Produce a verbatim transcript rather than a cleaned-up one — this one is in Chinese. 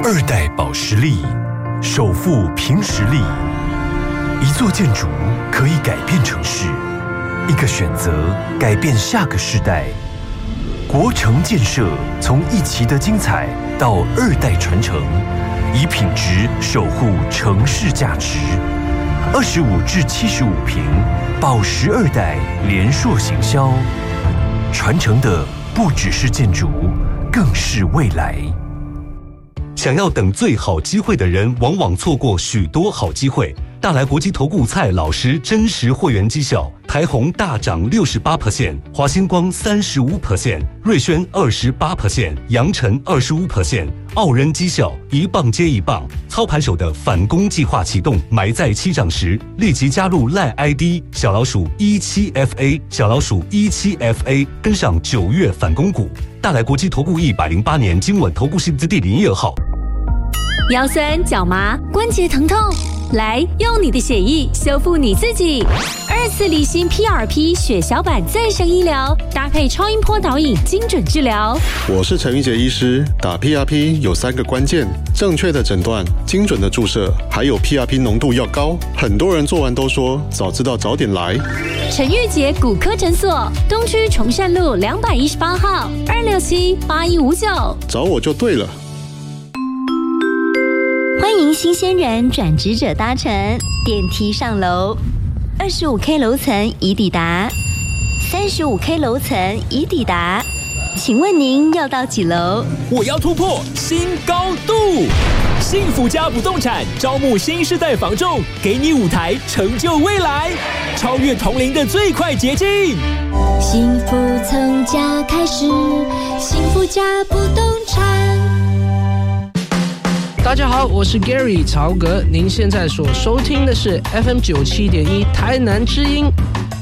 二代保时力，首富凭实力。一座建筑可以改变城市，一个选择改变下个世代。国城建设从一期的精彩到二代传承，以品质守护城市价值。二十五至七十五坪，保时二代联硕行销，传承的不只是建筑，更是未来。 想要等最好机会的人，往往错过许多好机会。大来国际投顾蔡老师真实会员绩效，台宏大涨 百分之六十八， 华星光 百分之三十五， 瑞轩 百分之二十八， 阳晨 百分之二十五， 傲人绩效一棒接一棒。操盘手的反攻计划启动，埋在起涨时，立即加入 赖 I D 小老鼠 一七 F A 小老鼠 一七 F A， 跟上九月反攻股。大来国际投顾一百零八年金稳投顾新字第零一二号。 腰酸脚麻关节疼痛，来用你的血液修复你自己。二次离心 P R P 血小板再生医疗，搭配超音波导引精准治疗。 我是陈玉杰医师，打 P R P 有三个关键：正确的诊断、精准的注射，还有 P R P 浓度要高。很多人做完都说早知道早点来。 陈玉杰骨科诊所，东区崇善路两百一十八号，二六七八一五九， 找我就对了。 欢迎新鲜人转职者搭乘电梯上楼，二十五 K 楼层已抵达，三十五 K 楼层已抵达，请问您要到几楼？ 我要突破新高度！幸福家不动产招募新世代房仲，给你舞台成就未来，超越同龄的最快捷径。 幸福从家开始，幸福家不动产。 大家好，我是 Gary 曹格，您现在所收听的是 F M 九七点一台南之音。